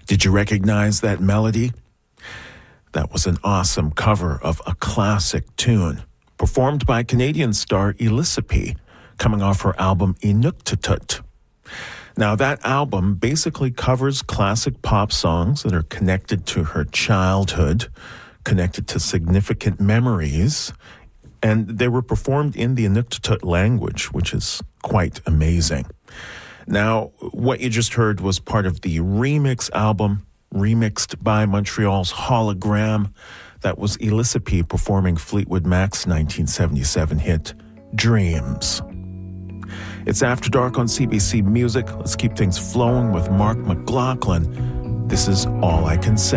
Did you recognize that melody? That was an awesome cover of a classic tune, performed by Canadian star Elisapie, coming off her album Inuktitut. Now, that album basically covers classic pop songs that are connected to her childhood, connected to significant memories, and they were performed in the Inuktitut language, which is quite amazing. Now, what you just heard was part of the remix album, remixed by Montreal's Hologram. That was Elisapie performing Fleetwood Mac's 1977 hit, Dreams. It's After Dark on CBC Music. Let's keep things flowing with Mark McLaughlin. This is All I Can Say.